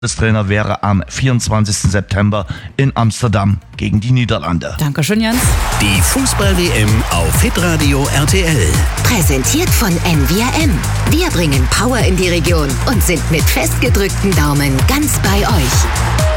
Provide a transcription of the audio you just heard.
Bundestrainer wäre am 24. September in Amsterdam gegen die Niederlande. Dankeschön, Jens. Die Fußball-WM auf Hitradio RTL. Präsentiert von NVRM. Wir bringen Power in die Region und sind mit festgedrückten Daumen ganz bei euch.